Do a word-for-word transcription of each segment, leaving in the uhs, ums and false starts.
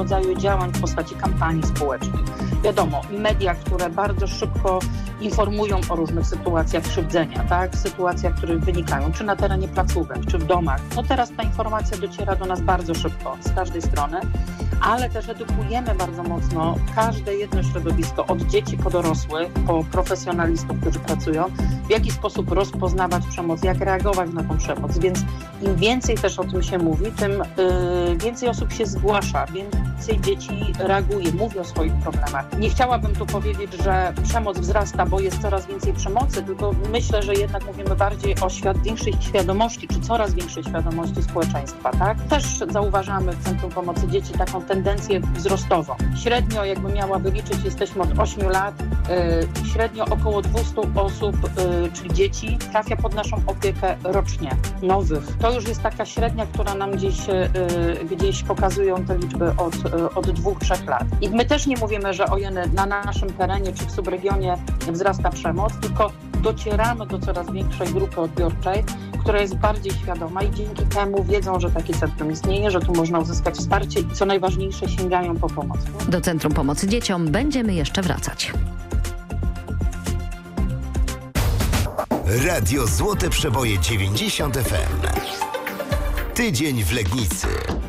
rodzaju działań w postaci kampanii społecznych. Wiadomo, media, które bardzo szybko informują o różnych sytuacjach krzywdzenia, tak? Sytuacjach, które wynikają czy na terenie placówek, czy w domach. No teraz ta informacja dociera do nas bardzo szybko, z każdej strony, ale też edukujemy bardzo mocno każde jedno środowisko, od dzieci po dorosłych, po profesjonalistów, którzy pracują, w jaki sposób rozpoznawać przemoc, jak reagować na tą przemoc. Więc im więcej też o tym się mówi, tym yy, więcej osób się zgłasza, więcej dzieci reaguje, mówi o swoich problemach. Nie chciałabym tu powiedzieć, że przemoc wzrasta, bo jest coraz więcej przemocy, tylko myślę, że jednak mówimy bardziej o świat, większej świadomości, czy coraz większej świadomości społeczeństwa, tak? Też zauważamy w Centrum Pomocy Dzieci taką tendencję wzrostową. Średnio, jakby miała wyliczyć, jesteśmy od ośmiu lat, yy, średnio około dwieście osób, yy, czyli dzieci, trafia pod naszą opiekę rocznie, nowych. To już jest taka średnia, która nam gdzieś, yy, gdzieś pokazują te liczby od, yy, od dwóch, trzech lat. I my też nie mówimy, że ojeny na naszym terenie czy w subregionie wzrasta przemoc, tylko docieramy do coraz większej grupy odbiorczej, która jest bardziej świadoma i dzięki temu wiedzą, że takie centrum istnieje, że tu można uzyskać wsparcie i co najważniejsze, sięgają po pomoc. Do Centrum Pomocy Dzieciom będziemy jeszcze wracać. Radio Złote Przeboje dziewięćdziesiąt F M. Tydzień w Legnicy.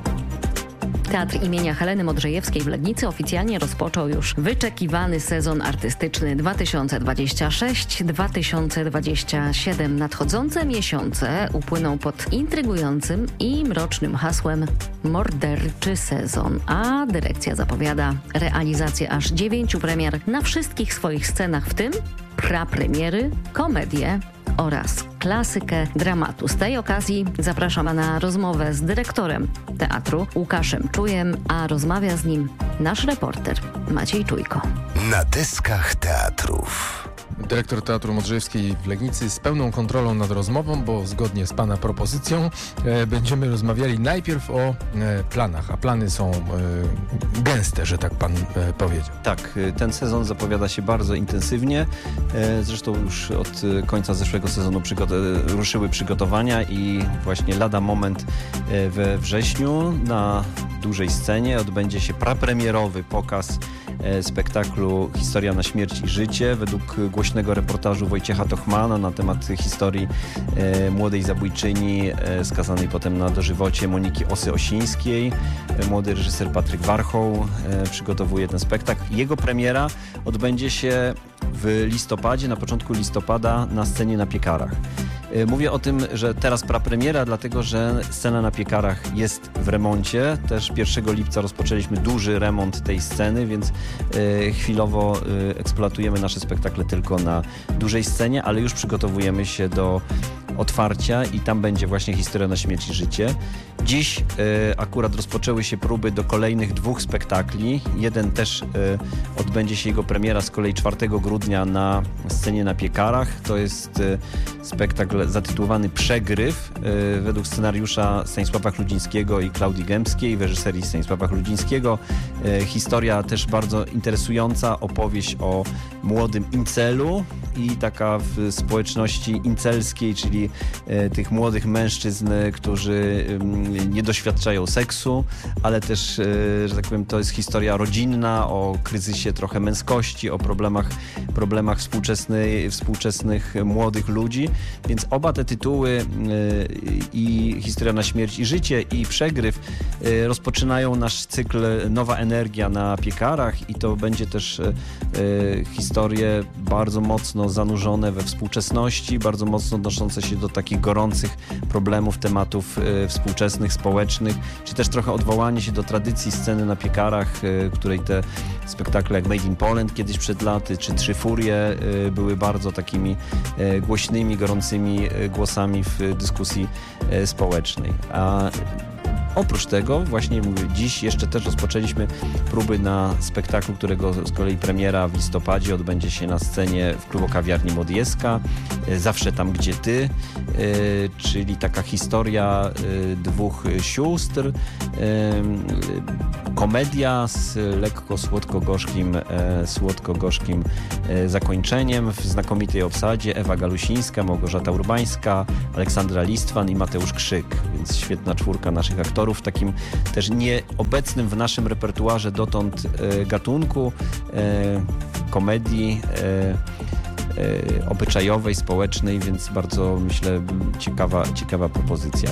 Teatr imienia Heleny Modrzejewskiej w Legnicy oficjalnie rozpoczął już wyczekiwany sezon artystyczny dwa tysiące dwudziesty szósty dwa tysiące dwudziesty siódmy. Nadchodzące miesiące upłyną pod intrygującym i mrocznym hasłem Morderczy sezon, a dyrekcja zapowiada realizację aż dziewięciu premier na wszystkich swoich scenach, w tym prapremiery, komedię oraz klasykę dramatu. Z tej okazji zapraszamy na rozmowę z dyrektorem teatru Łukaszem Czujem, a rozmawia z nim nasz reporter Maciej Czujko. Na deskach teatrów. Dyrektor Teatru Modrzejewskiej w Legnicy z pełną kontrolą nad rozmową, bo zgodnie z Pana propozycją e, będziemy rozmawiali najpierw o e, planach, a plany są e, gęste, że tak Pan e, powiedział. Tak, ten sezon zapowiada się bardzo intensywnie. E, zresztą już od końca zeszłego sezonu przygot- ruszyły przygotowania i właśnie lada moment e, we wrześniu na dużej scenie odbędzie się prapremierowy pokaz e, spektaklu Historia na śmierć i życie według głośnego reportażu Wojciecha Tochmana na temat historii e, młodej zabójczyni e, skazanej potem na dożywocie Moniki Osy-Osińskiej. E, młody reżyser Patryk Warchoł e, przygotowuje ten spektakl. Jego premiera odbędzie się w listopadzie, na początku listopada na scenie na Piekarach. Mówię o tym, że teraz prapremiera, dlatego że scena na Piekarach jest w remoncie. Też pierwszego lipca rozpoczęliśmy duży remont tej sceny, więc e, chwilowo e, eksploatujemy nasze spektakle tylko na dużej scenie, ale już przygotowujemy się do otwarcia i tam będzie właśnie Historia na śmierć i życie. Dziś e, akurat rozpoczęły się próby do kolejnych dwóch spektakli. Jeden też e, odbędzie się jego premiera z kolei czwartego grudnia na scenie na Piekarach. To jest e, spektakl zatytułowany Przegryw, e, według scenariusza Stanisława Chludzińskiego i Klaudii Gębskiej, w reżyserii Stanisława Chludzińskiego. E, historia też bardzo interesująca, opowieść o młodym incelu i taka w społeczności incelskiej, czyli e, tych młodych mężczyzn, którzy e, nie doświadczają seksu, ale też, e, że tak powiem, to jest historia rodzinna, o kryzysie trochę męskości, o problemach, problemach współczesnej, współczesnych młodych ludzi. Więc oba te tytuły e, i Historia na śmierć i życie i Przegryw e, rozpoczynają nasz cykl Nowa Energia na Piekarach i to będzie też e, historie bardzo mocno zanurzone we współczesności, bardzo mocno odnoszące się do takich gorących problemów, tematów e, współczesnych, społecznych, czy też trochę odwołanie się do tradycji sceny na Piekarach, e, której te spektakle jak Made in Poland kiedyś przed laty, czy Trzy Furie e, były bardzo takimi e, głośnymi, gorącymi e, głosami w dyskusji e, społecznej. A oprócz tego właśnie mówię, dziś jeszcze też rozpoczęliśmy próby na spektaklu, którego z kolei premiera w listopadzie odbędzie się na scenie w klubu kawiarni Modjeska. Zawsze tam, gdzie ty, czyli taka historia dwóch sióstr, komedia z lekko słodko-gorzkim, słodko-gorzkim zakończeniem w znakomitej obsadzie. Ewa Galusińska, Małgorzata Urbańska, Aleksandra Listwan i Mateusz Krzyk, więc świetna czwórka naszych aktorów. utworów w takim też nieobecnym w naszym repertuarze dotąd e, gatunku, e, komedii e, e, obyczajowej, społecznej, więc bardzo, myślę, ciekawa, ciekawa propozycja.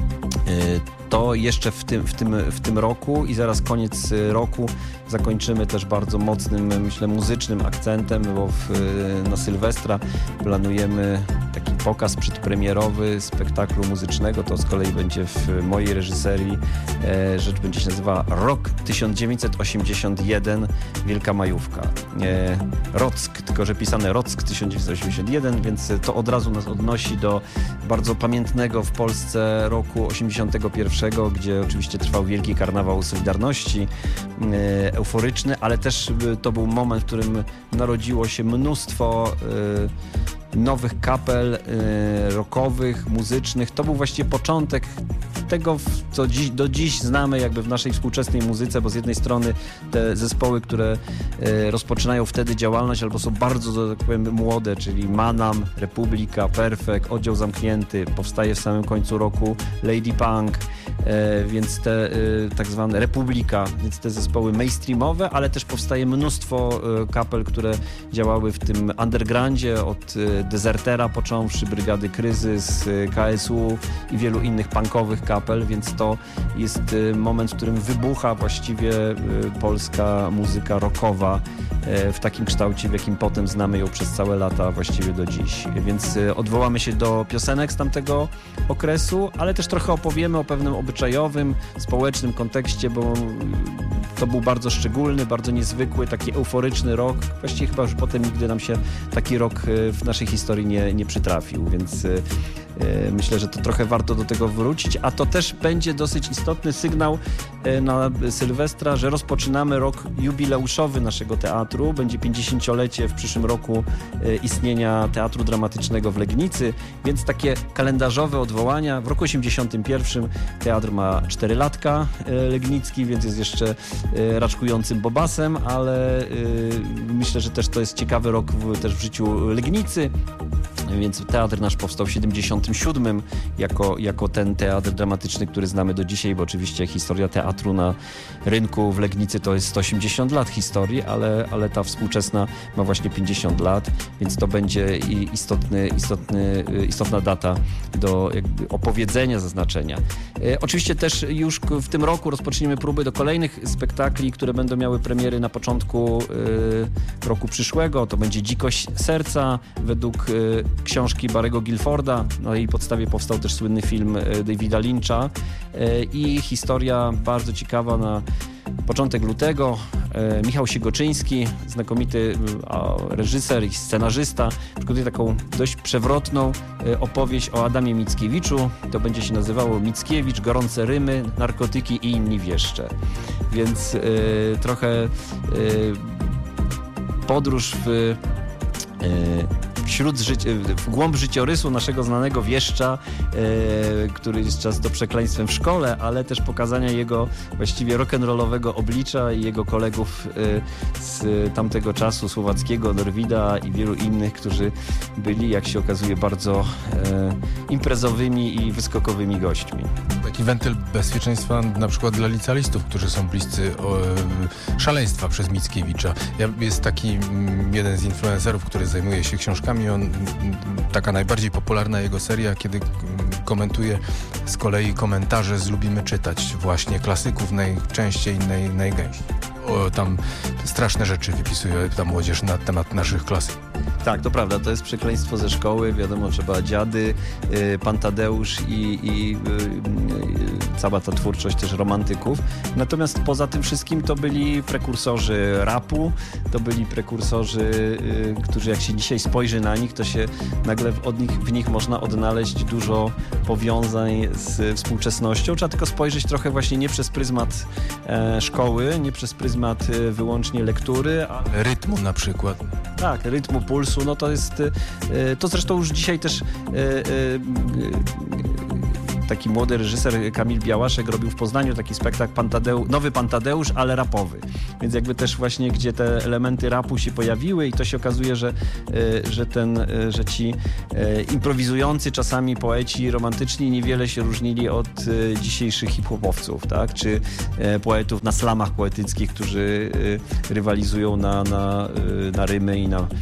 E, To jeszcze w tym, w, tym, w tym roku i zaraz koniec roku zakończymy też bardzo mocnym, myślę, muzycznym akcentem, bo w, na Sylwestra planujemy taki pokaz przedpremierowy spektaklu muzycznego. To z kolei będzie w mojej reżyserii. E, rzecz będzie się nazywała Rok tysiąc dziewięćset osiemdziesiąt jeden, Wielka Majówka. E, Rock, tylko że pisane Rock tysiąc dziewięćset osiemdziesiąt jeden, więc to od razu nas odnosi do bardzo pamiętnego w Polsce roku osiemdziesiątego pierwszego, gdzie oczywiście trwał wielki karnawał Solidarności, e, euforyczny, ale też to był moment, w którym narodziło się mnóstwo e, nowych kapel e, rockowych, muzycznych. To był właściwie początek tego, co dziś, do dziś znamy jakby w naszej współczesnej muzyce, bo z jednej strony te zespoły, które e, rozpoczynają wtedy działalność albo są bardzo, tak powiem, młode, czyli Manam, Republika, Perfekt, Oddział Zamknięty, powstaje w samym końcu roku Lady Punk, e, więc te e, tak zwane Republika, więc te zespoły mainstreamowe, ale też powstaje mnóstwo e, kapel, które działały w tym undergroundzie, od e, Dezertera począwszy, Brygady Kryzys, e, K S U i wielu innych punkowych kapel, więc to jest e, moment, w którym wybucha właściwie e, polska muzyka rockowa e, w takim kształcie, w jakim potem znamy ją przez całe lata, właściwie do dziś. Więc e, odwołamy się do piosenek z tamtego okresu, ale też trochę opowiemy o pewnym obyczajowym, społecznym kontekście, bo to był bardzo szczególny, bardzo niezwykły, taki euforyczny rok. Właściwie chyba już potem nigdy nam się taki rok w naszej historii nie, nie przytrafił, więc myślę, że to trochę warto do tego wrócić, a to też będzie dosyć istotny sygnał na Sylwestra, że rozpoczynamy rok jubileuszowy naszego teatru. Będzie pięćdziesięciolecie w przyszłym roku istnienia Teatru Dramatycznego w Legnicy, więc takie kalendarzowe odwołania. W roku osiemdziesiątym pierwszym teatr ma cztery latka legnicki, więc jest jeszcze raczkującym bobasem, ale myślę, że też to jest ciekawy rok w, też w życiu Legnicy. Więc teatr nasz powstał w siedemdziesiątym siódmym jako, jako ten teatr dramatyczny, który znamy do dzisiaj, bo oczywiście historia teatru na rynku w Legnicy to jest sto osiemdziesiąt lat historii, ale, ale ta współczesna ma właśnie pięćdziesiąt lat, więc to będzie istotny, istotny, istotna data do jakby opowiedzenia, zaznaczenia. E, oczywiście też już w tym roku rozpoczniemy próby do kolejnych spektakli, które będą miały premiery na początku e, roku przyszłego. To będzie Dzikość serca według e, książki Barry'ego Guilforda. Na jej podstawie powstał też słynny film Davida Lyncha i historia bardzo ciekawa na początek lutego. Michał Siegoczyński, znakomity reżyser i scenarzysta, przygotuje taką dość przewrotną opowieść o Adamie Mickiewiczu. To będzie się nazywało Mickiewicz, gorące rymy, narkotyki i inni wieszcze. Więc trochę podróż w Wśród życi- w głąb życiorysu naszego znanego wieszcza, e, który jest często przekleństwem w szkole, ale też pokazania jego właściwie rock'n'rollowego oblicza i jego kolegów e, z tamtego czasu, Słowackiego, Norwida i wielu innych, którzy byli, jak się okazuje, bardzo e, imprezowymi i wyskokowymi gośćmi. Taki wentyl bezpieczeństwa na przykład dla licealistów, którzy są bliscy o, e, szaleństwa przez Mickiewicza. Ja, jest taki m, jeden z influencerów, który zajmuje się książkami. On, taka najbardziej popularna jego seria, kiedy komentuje z kolei komentarze z Lubimy Czytać, właśnie klasyków najczęściej, naj, najgęściej. O, tam straszne rzeczy wypisuje ta młodzież na temat naszych klasyków. Tak, to prawda, to jest przekleństwo ze szkoły, wiadomo, trzeba Dziady, y, Pan Tadeusz i, i y, y, cała ta twórczość też romantyków. Natomiast poza tym wszystkim to byli prekursorzy rapu, to byli prekursorzy, y, którzy jak się dzisiaj spojrzy na nich, to się nagle od nich, w nich można odnaleźć dużo powiązań z współczesnością. Trzeba tylko spojrzeć trochę właśnie nie przez pryzmat e, szkoły, nie przez pryzmat e, wyłącznie lektury. A... Rytmu na przykład. Tak, rytmu, pulsu, no to jest, to zresztą już dzisiaj też taki młody reżyser Kamil Białaszek robił w Poznaniu taki spektakl Pan Tadeusz, Nowy Pan Tadeusz, ale rapowy. więc jakby też właśnie gdzie te elementy rapu się pojawiły i to się okazuje, że, że, ten, że ci improwizujący czasami poeci romantyczni niewiele się różnili od dzisiejszych hip-hopowców, tak? Czy poetów na slamach poetyckich, którzy rywalizują na, na, na rymy i na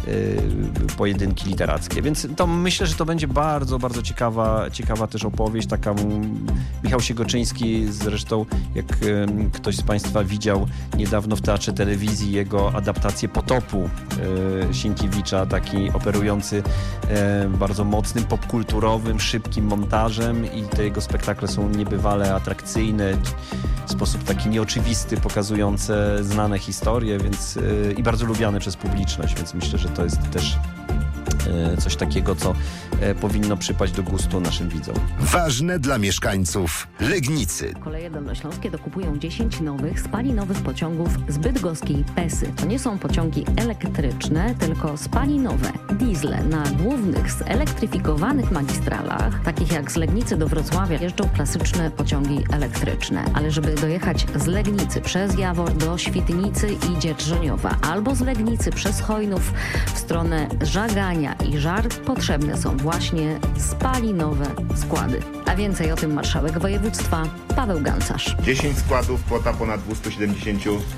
pojedynki literackie. Więc to myślę, że to będzie bardzo, bardzo ciekawa, ciekawa też opowieść. Taka Michał Siegoczyński zresztą, jak ktoś z Państwa widział niedawno w Teatrze Telewizji jego adaptację Potopu e, Sienkiewicza, taki operujący e, bardzo mocnym, popkulturowym, szybkim montażem i te jego spektakle są niebywale atrakcyjne, w sposób taki nieoczywisty, pokazujące znane historie, więc e, i bardzo lubiane przez publiczność, więc myślę, że to jest też coś takiego, co powinno przypaść do gustu naszym widzom. Ważne dla mieszkańców Legnicy. Koleje dolnośląskie dokupują dziesięć nowych, spalinowych pociągów z bydgoskiej Pesy. To nie są pociągi elektryczne, tylko spalinowe. Diesle na głównych, zelektryfikowanych magistralach, takich jak z Legnicy do Wrocławia, jeżdżą klasyczne pociągi elektryczne. Ale żeby dojechać z Legnicy przez Jawor do Świdnicy i Dzierżoniowa, albo z Legnicy przez Chojnów w stronę Żagania i Żar, potrzebne są właśnie spalinowe składy. A więcej o tym marszałek województwa Paweł Gancarz. dziesięć składów, kwota ponad dwieście siedemdziesiąt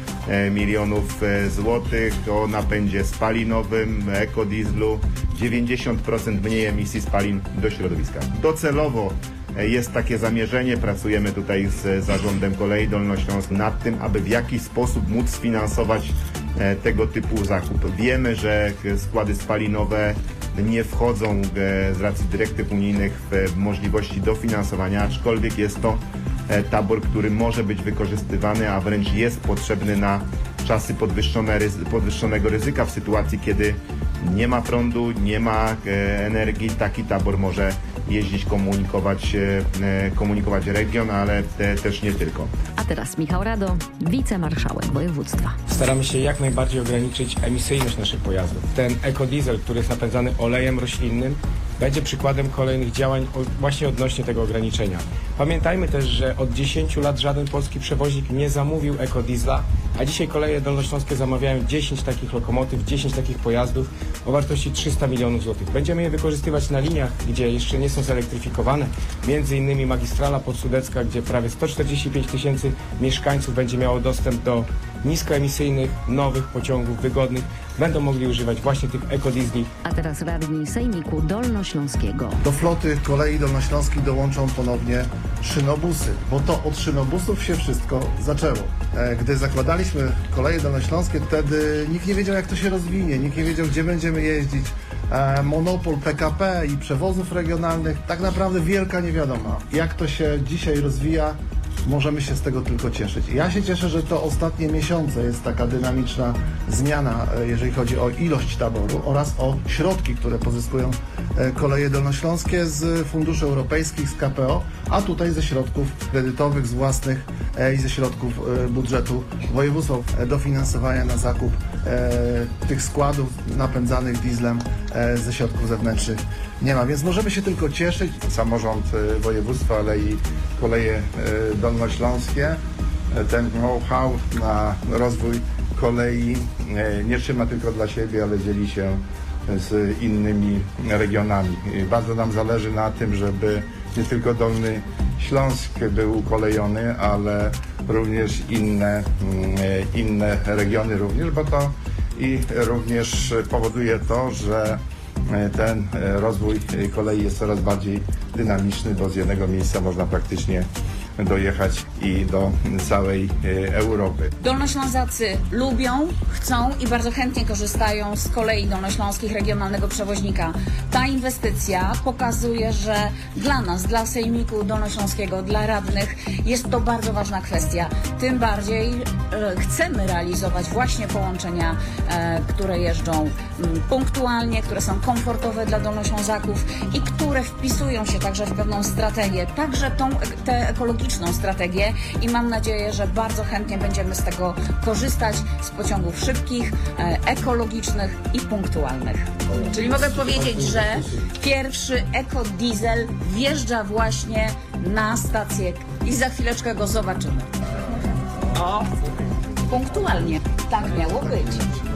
milionów złotych o napędzie spalinowym, ekodieslu, dziewięćdziesiąt procent mniej emisji spalin do środowiska. Docelowo jest takie zamierzenie, pracujemy tutaj z Zarządem Kolei Dolnośląskich nad tym, aby w jakiś sposób móc sfinansować tego typu zakup. Wiemy, że składy spalinowe nie wchodzą z racji dyrektyw unijnych w możliwości dofinansowania, aczkolwiek jest to tabor, który może być wykorzystywany, a wręcz jest potrzebny na czasy podwyższone, podwyższonego ryzyka w sytuacji, kiedy nie ma prądu, nie ma energii. Taki tabor może jeździć, komunikować, komunikować region, ale te, też nie tylko. A teraz Michał Rado, wicemarszałek województwa. Staramy się jak najbardziej ograniczyć emisyjność naszych pojazdów. Ten ekodiesel, który jest napędzany olejem roślinnym, będzie przykładem kolejnych działań właśnie odnośnie tego ograniczenia. Pamiętajmy też, że od dziesięciu lat żaden polski przewoźnik nie zamówił ekodiesla, a dzisiaj Koleje Dolnośląskie zamawiają dziesięć takich lokomotyw, dziesięć takich pojazdów o wartości trzysta milionów złotych. Będziemy je wykorzystywać na liniach, gdzie jeszcze nie są zelektryfikowane, między innymi magistrala podsudecka, gdzie prawie sto czterdzieści pięć tysięcy mieszkańców będzie miało dostęp do niskoemisyjnych, nowych pociągów wygodnych. Będą mogli używać właśnie tych ekodiesli. A teraz radni Sejmiku Dolnośląskiego. Do floty Kolei Dolnośląskich dołączą ponownie szynobusy, bo to od szynobusów się wszystko zaczęło. Gdy zakładaliśmy Koleje Dolnośląskie, wtedy nikt nie wiedział, jak to się rozwinie, nikt nie wiedział, gdzie będziemy jeździć. Monopol P K P i przewozów regionalnych, tak naprawdę wielka niewiadoma. Jak to się dzisiaj rozwija, możemy się z tego tylko cieszyć. Ja się cieszę, że to ostatnie miesiące jest taka dynamiczna zmiana, jeżeli chodzi o ilość taboru oraz o środki, które pozyskują Koleje Dolnośląskie z funduszy europejskich, z K P O, a tutaj ze środków kredytowych, z własnych i ze środków budżetu województwa. Dofinansowania na zakup tych składów napędzanych dieslem ze środków zewnętrznych nie ma, więc możemy się tylko cieszyć. Samorząd województwa, ale i Koleje Dolnośląskie ten know-how na rozwój kolei nie trzyma tylko dla siebie, ale dzieli się z innymi regionami. Bardzo nam zależy na tym, żeby nie tylko Dolny Śląsk był ukolejony, ale również inne, inne regiony również, bo to i również powoduje to, że ten rozwój kolei jest coraz bardziej dynamiczny, bo z jednego miejsca można praktycznie dojechać i do całej Europy. Dolnoślązacy lubią, chcą i bardzo chętnie korzystają z Kolei Dolnośląskich, regionalnego przewoźnika. Ta inwestycja pokazuje, że dla nas, dla Sejmiku Dolnośląskiego, dla radnych jest to bardzo ważna kwestia. Tym bardziej e, chcemy realizować właśnie połączenia, e, które jeżdżą m, punktualnie, które są komfortowe dla Dolnoślązaków i które wpisują się także w pewną strategię, także tą, tę ekologiczną strategię i mam nadzieję, że bardzo chętnie będziemy z tego korzystać, z pociągów szybkich, e, ekologicznych i punktualnych. Czyli mogę powiedzieć, że pierwszy ekodiesel wjeżdża właśnie na stację i za chwileczkę go zobaczymy. O! punktualnie. Tak miało być.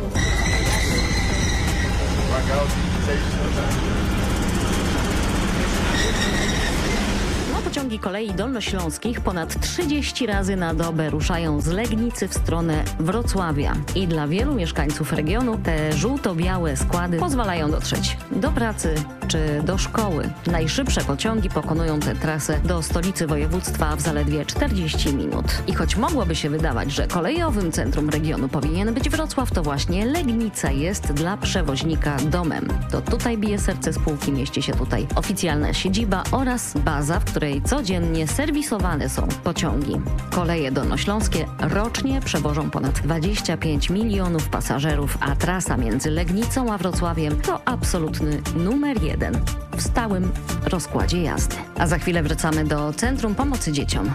Pociągi kolei dolnośląskich ponad trzydzieści razy na dobę ruszają z Legnicy w stronę Wrocławia. I dla wielu mieszkańców regionu te żółto-białe składy pozwalają dotrzeć do pracy czy do szkoły. Najszybsze pociągi pokonują tę trasę do stolicy województwa w zaledwie czterdzieści minut. I choć mogłoby się wydawać, że kolejowym centrum regionu powinien być Wrocław, to właśnie Legnica jest dla przewoźnika domem. To tutaj bije serce spółki, mieści się tutaj oficjalna siedziba oraz baza, w której codziennie serwisowane są pociągi. Koleje dolnośląskie rocznie przewożą ponad dwadzieścia pięć milionów pasażerów, a trasa między Legnicą a Wrocławiem to absolutny numer jeden w stałym rozkładzie jazdy. A za chwilę wracamy do Centrum Pomocy Dzieciom.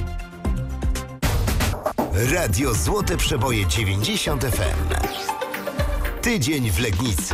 Radio Złote Przeboje dziewięćdziesiąt F M. Tydzień w Legnicy.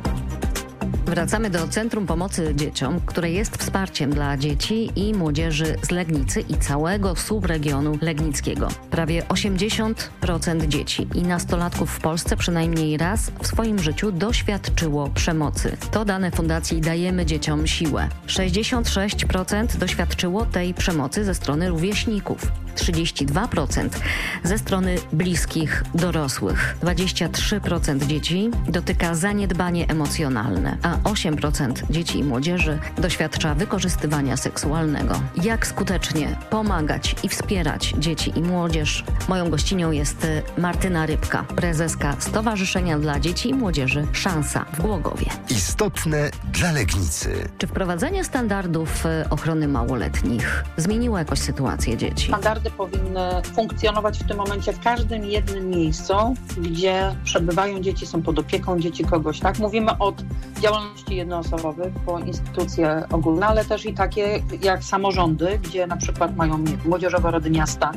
Wracamy do Centrum Pomocy Dzieciom, które jest wsparciem dla dzieci i młodzieży z Legnicy i całego subregionu legnickiego. Prawie osiemdziesiąt procent dzieci i nastolatków w Polsce przynajmniej raz w swoim życiu doświadczyło przemocy. To dane Fundacji Dajemy Dzieciom Siłę. sześćdziesiąt sześć procent doświadczyło tej przemocy ze strony rówieśników. trzydzieści dwa procent ze strony bliskich dorosłych. dwadzieścia trzy procent dzieci dotyka zaniedbanie emocjonalne, a osiem procent dzieci i młodzieży doświadcza wykorzystywania seksualnego. Jak skutecznie pomagać i wspierać dzieci i młodzież? Moją gościnią jest Martyna Rybka, prezeska Stowarzyszenia dla Dzieci i Młodzieży Szansa w Głogowie. Istotne dla Legnicy. Czy wprowadzenie standardów ochrony małoletnich zmieniło jakoś sytuację dzieci? Standardy powinny funkcjonować w tym momencie w każdym jednym miejscu, gdzie przebywają dzieci, są pod opieką dzieci kogoś, tak? Mówimy od działalności jednoosobowych po instytucje ogólne, ale też i takie jak samorządy, gdzie na przykład mają nie, młodzieżowe rady miasta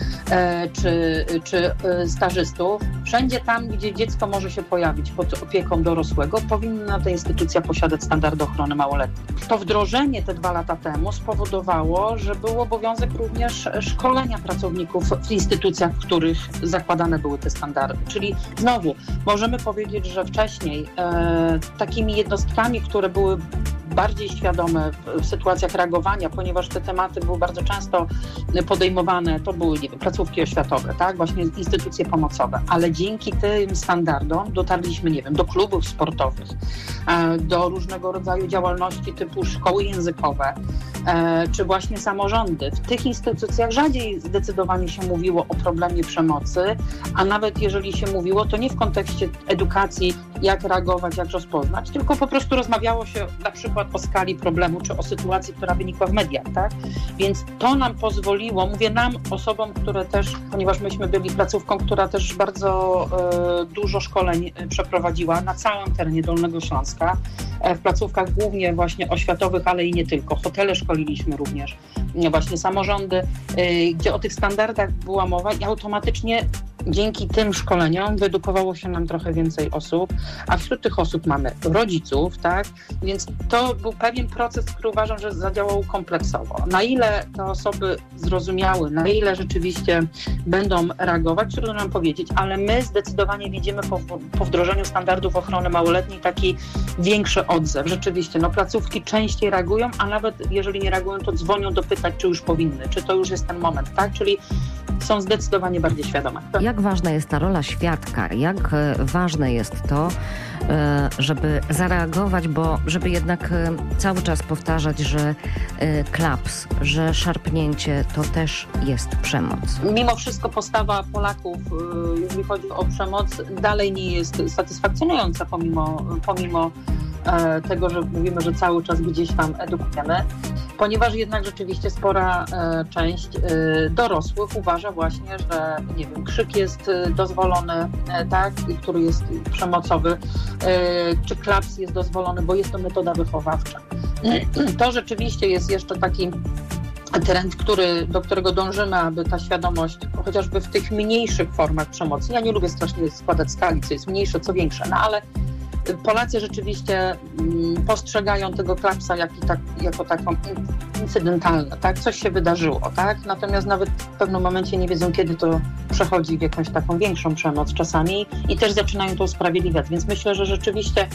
e, czy, czy e, stażystów. Wszędzie tam, gdzie dziecko może się pojawić pod opieką dorosłego, powinna ta instytucja posiadać standardy ochrony małoletnich. To wdrożenie te dwa lata temu spowodowało, że był obowiązek również szkolenia pracowników w instytucjach, w których zakładane były te standardy. Czyli znowu możemy powiedzieć, że wcześniej e, takimi jednostkami, które były bardziej świadome w sytuacjach reagowania, ponieważ te tematy były bardzo często podejmowane, to były nie wiem, placówki oświatowe, tak, właśnie instytucje pomocowe, ale dzięki tym standardom dotarliśmy, nie wiem, do klubów sportowych, do różnego rodzaju działalności typu szkoły językowe, czy właśnie samorządy. W tych instytucjach rzadziej zdecydowanie się mówiło o problemie przemocy, a nawet jeżeli się mówiło, to nie w kontekście edukacji, jak reagować, jak rozpoznać, tylko po prostu rozmawiało się na przykład o skali problemu, czy o sytuacji, która wynikła w mediach, tak? Więc to nam pozwoliło, mówię nam, osobom, które też, ponieważ myśmy byli placówką, która też bardzo e, dużo szkoleń przeprowadziła na całym terenie Dolnego Śląska, e, w placówkach głównie właśnie oświatowych, ale i nie tylko. Hotele szkoliliśmy również, właśnie samorządy, e, gdzie o tych standardach była mowa i automatycznie dzięki tym szkoleniom wyedukowało się nam trochę więcej osób, a wśród tych osób mamy rodziców, tak? Więc to był pewien proces, który uważam, że zadziałał kompleksowo. Na ile te osoby zrozumiały, na ile rzeczywiście będą reagować, trudno nam powiedzieć, ale my zdecydowanie widzimy po, po wdrożeniu standardów ochrony małoletniej taki większy odzew. Rzeczywiście, no placówki częściej reagują, a nawet jeżeli nie reagują, to dzwonią dopytać, czy już powinny, czy to już jest ten moment, tak? Czyli są zdecydowanie bardziej świadome. Jak ważna jest ta rola świadka? Jak ważne jest to, żeby zareagować, bo żeby jednak cały czas powtarzać, że klaps, że szarpnięcie to też jest przemoc? Mimo wszystko postawa Polaków, jeżeli chodzi o przemoc, dalej nie jest satysfakcjonująca, pomimo, pomimo tego, że mówimy, że cały czas gdzieś tam edukujemy, ponieważ jednak rzeczywiście spora e, część e, dorosłych uważa właśnie, że nie wiem, krzyk jest dozwolony, e, tak, który jest przemocowy, e, czy klaps jest dozwolony, bo jest to metoda wychowawcza. To rzeczywiście jest jeszcze taki trend, który, do którego dążymy, aby ta świadomość, chociażby w tych mniejszych formach przemocy, ja nie lubię strasznie składać skali, co jest mniejsze, co większe, no ale Polacy rzeczywiście mm, postrzegają tego klapsa jak i tak, jako taką incydentalne, tak? Coś się wydarzyło, tak? Natomiast nawet w pewnym momencie nie wiedzą, kiedy to przechodzi w jakąś taką większą przemoc czasami i też zaczynają to usprawiedliwiać, więc myślę, że rzeczywiście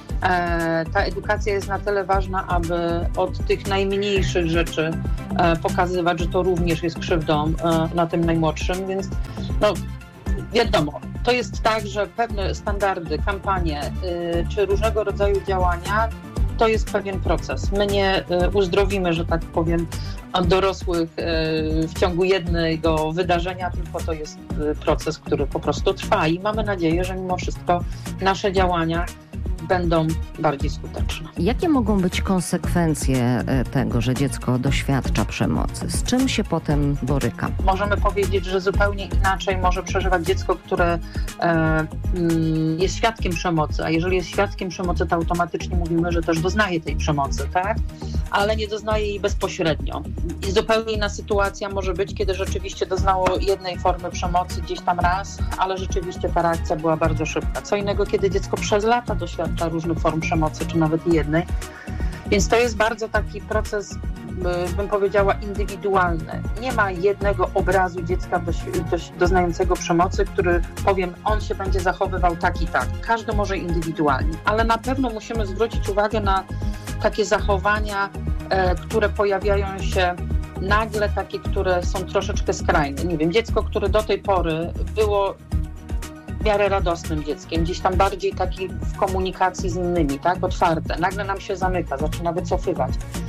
e, ta edukacja jest na tyle ważna, aby od tych najmniejszych rzeczy e, pokazywać, że to również jest krzywdą e, na tym najmłodszym, więc no wiadomo, to jest tak, że pewne standardy, kampanie y, czy różnego rodzaju działania to jest pewien proces. My nie y, uzdrowimy, że tak powiem, dorosłych y, w ciągu jednego wydarzenia, tylko to jest y, proces, który po prostu trwa i mamy nadzieję, że mimo wszystko nasze działania będą bardziej skuteczne. Jakie mogą być konsekwencje tego, że dziecko doświadcza przemocy? Z czym się potem boryka? Możemy powiedzieć, że zupełnie inaczej może przeżywać dziecko, które e, jest świadkiem przemocy, a jeżeli jest świadkiem przemocy, to automatycznie mówimy, że też doznaje tej przemocy, tak? Ale nie doznaje jej bezpośrednio. I zupełnie inna sytuacja może być, kiedy rzeczywiście doznało jednej formy przemocy gdzieś tam raz, ale rzeczywiście ta reakcja była bardzo szybka. Co innego, kiedy dziecko przez lata doświadcza różnych form przemocy, czy nawet jednej. Więc to jest bardzo taki proces, bym powiedziała, indywidualny. Nie ma jednego obrazu dziecka doś, doś, doznającego przemocy, który, powiem, on się będzie zachowywał tak i tak. Każdy może indywidualnie, ale na pewno musimy zwrócić uwagę na takie zachowania, e, które pojawiają się nagle, takie, które są troszeczkę skrajne. Nie wiem, dziecko, które do tej pory było w miarę radosnym dzieckiem, gdzieś tam bardziej taki w komunikacji z innymi, tak, otwarte, nagle nam się zamyka, zaczyna wycofywać.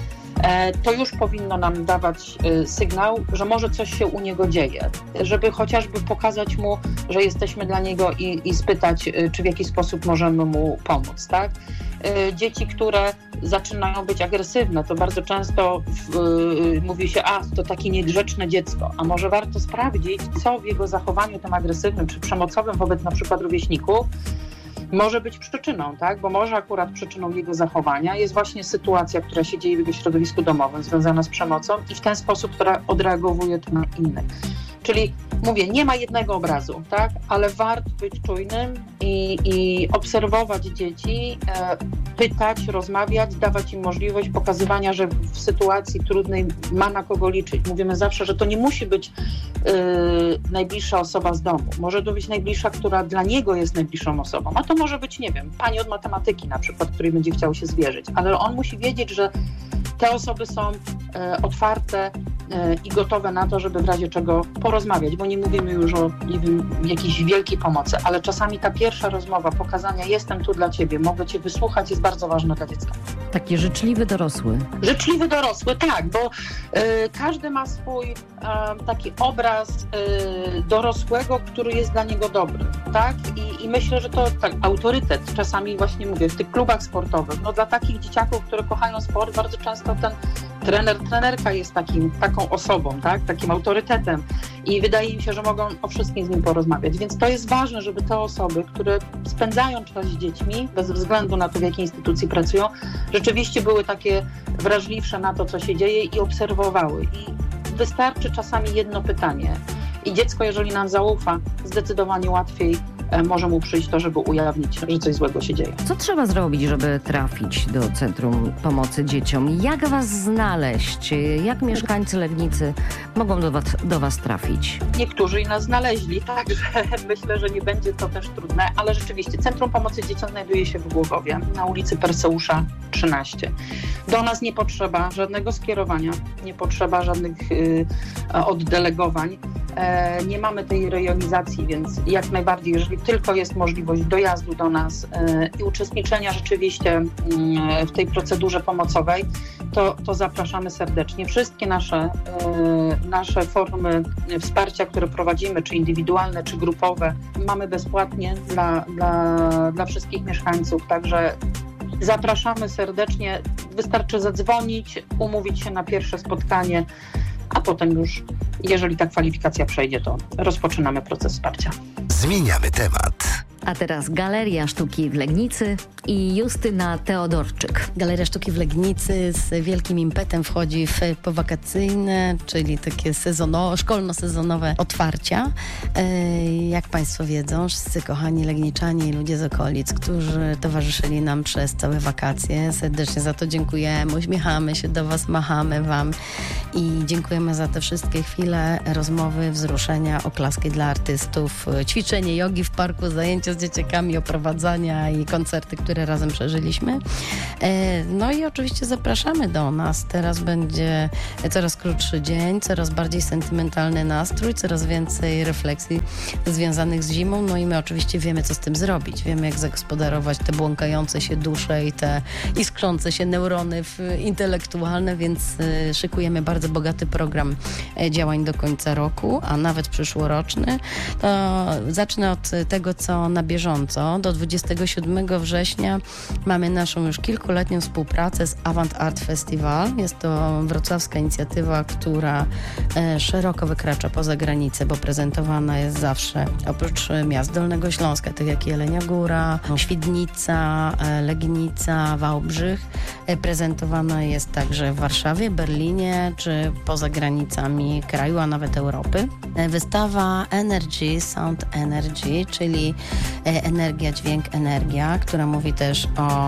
E, to już powinno nam dawać e, sygnał, że może coś się u niego dzieje, żeby chociażby pokazać mu, że jesteśmy dla niego i, i spytać, e, czy w jakiś sposób możemy mu pomóc, tak. E, dzieci, które zaczynają być agresywne, to bardzo często w, y, mówi się, a to takie niegrzeczne dziecko, a może warto sprawdzić, co w jego zachowaniu tym agresywnym czy przemocowym wobec na przykład rówieśników może być przyczyną, tak? Bo może akurat przyczyną jego zachowania jest właśnie sytuacja, która się dzieje w jego środowisku domowym, związana z przemocą i w ten sposób, która odreagowuje to na innych. Czyli mówię, nie ma jednego obrazu, tak? Ale warto być czujnym i, i obserwować dzieci, e, pytać, rozmawiać, dawać im możliwość pokazywania, że w sytuacji trudnej ma na kogo liczyć. Mówimy zawsze, że to nie musi być e, najbliższa osoba z domu. Może to być najbliższa, która dla niego jest najbliższą osobą. A to może być, nie wiem, pani od matematyki na przykład, której będzie chciał się zwierzyć. Ale on musi wiedzieć, że te osoby są e, otwarte e, i gotowe na to, żeby w razie czego porozmawiać, bo nie mówimy już o, nie wiem, jakiejś wielkiej pomocy, ale czasami ta pierwsza rozmowa, pokazania jestem tu dla ciebie, mogę cię wysłuchać, jest bardzo ważna dla dziecka. Taki życzliwy dorosły. Życzliwy dorosły, tak, bo e, każdy ma swój e, taki obraz e, dorosłego, który jest dla niego dobry, tak? I, i myślę, że to tak, autorytet, czasami właśnie mówię, w tych klubach sportowych, no dla takich dzieciaków, które kochają sport, bardzo często ten trener, trenerka jest takim, taką osobą, tak? Takim autorytetem i wydaje mi się, że mogą o wszystkim z nim porozmawiać, więc to jest ważne, żeby te osoby, które spędzają czas z dziećmi, bez względu na to, w jakiej instytucji pracują, rzeczywiście były takie wrażliwsze na to, co się dzieje i obserwowały. I wystarczy czasami jedno pytanie i dziecko, jeżeli nam zaufa, zdecydowanie łatwiej może mu przyjść to, żeby ujawnić, że coś złego się dzieje. Co trzeba zrobić, żeby trafić do Centrum Pomocy Dzieciom? Jak was znaleźć? Jak mieszkańcy Legnicy mogą do was, do was trafić? Niektórzy i nas znaleźli, także myślę, że nie będzie to też trudne, ale rzeczywiście Centrum Pomocy Dzieciom znajduje się w Głogowie, na ulicy Perseusza trzynaście. Do nas nie potrzeba żadnego skierowania, nie potrzeba żadnych y, oddelegowań. E, nie mamy tej rejonizacji, więc jak najbardziej, jeżeli tylko jest możliwość dojazdu do nas e, i uczestniczenia rzeczywiście e, w tej procedurze pomocowej, to, to zapraszamy serdecznie. Wszystkie nasze, e, nasze formy wsparcia, które prowadzimy, czy indywidualne, czy grupowe, mamy bezpłatnie dla, dla, dla wszystkich mieszkańców, także zapraszamy serdecznie. Wystarczy zadzwonić, umówić się na pierwsze spotkanie, a potem już, jeżeli ta kwalifikacja przejdzie, to rozpoczynamy proces wsparcia. Zmieniamy temat. A teraz Galeria Sztuki w Legnicy i Justyna Teodorczyk. Galeria Sztuki w Legnicy z wielkim impetem wchodzi w powakacyjne, czyli takie sezono, szkolno-sezonowe otwarcia. Jak Państwo wiedzą, wszyscy kochani legniczanie i ludzie z okolic, którzy towarzyszyli nam przez całe wakacje, serdecznie za to dziękujemy, uśmiechamy się do Was, machamy Wam i dziękujemy za te wszystkie chwile, rozmowy, wzruszenia, oklaski dla artystów, ćwiczenie jogi w parku, zajęcia z dzieciakami, oprowadzania i koncerty, które razem przeżyliśmy. No i oczywiście zapraszamy do nas. Teraz będzie coraz krótszy dzień, coraz bardziej sentymentalny nastrój, coraz więcej refleksji związanych z zimą, no i my oczywiście wiemy, co z tym zrobić. Wiemy, jak zagospodarować te błąkające się dusze i te iskrzące się neurony intelektualne, więc szykujemy bardzo bogaty program działań do końca roku, a nawet przyszłoroczny. To zacznę od tego, co na bieżąco. Do dwudziestego siódmego września mamy naszą już kilkuletnią współpracę z Avant Art Festival. Jest to wrocławska inicjatywa, która szeroko wykracza poza granicę, bo prezentowana jest zawsze oprócz miast Dolnego Śląska, tak jak Jelenia Góra, Świdnica, Legnica, Wałbrzych. Prezentowana jest także w Warszawie, Berlinie czy poza granicami kraju, a nawet Europy. Wystawa Energy, Sound Energy, czyli energia, dźwięk, energia, która mówi też o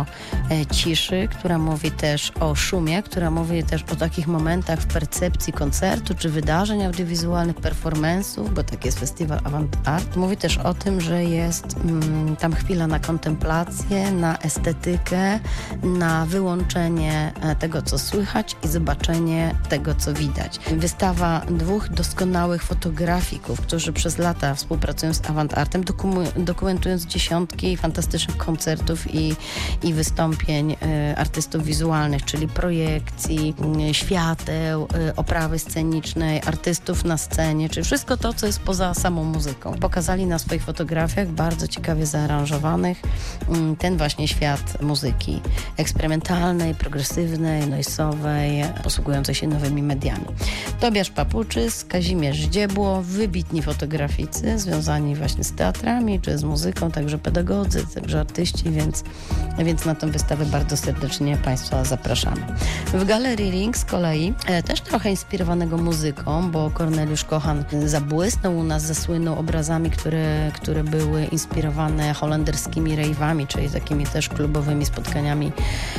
ciszy, która mówi też o szumie, która mówi też o takich momentach w percepcji koncertu czy wydarzeń audiowizualnych, performance'ów, bo tak jest festiwal Avant Art. Mówi też o tym, że jest mm, tam chwila na kontemplację, na estetykę, na wyłączenie tego, co słychać i zobaczenie tego, co widać. Wystawa dwóch doskonałych fotografików, którzy przez lata współpracują z Avant Artem, dokum- dokumentując dziesiątki fantastycznych koncertów i, i wystąpień y, artystów wizualnych, czyli projekcji, y, świateł, y, oprawy scenicznej, artystów na scenie, czyli wszystko to, co jest poza samą muzyką. Pokazali na swoich fotografiach, bardzo ciekawie zaaranżowanych, y, ten właśnie świat muzyki eksperymentalnej, progresywnej, noisowej, posługującej się nowymi mediami. Tobiasz Papuczys, Kazimierz Dziebło, wybitni fotograficy związani właśnie z teatrami czy z muzyką, także pedagodzy, także artyści, więc, więc na tę wystawę bardzo serdecznie Państwa zapraszamy. W Galerii Ring z kolei e, też trochę inspirowanego muzyką, bo Korneliusz Kochan zabłysnął u nas, zasłynął obrazami, które, które były inspirowane holenderskimi rejwami, czyli takimi też klubowymi spotkaniami,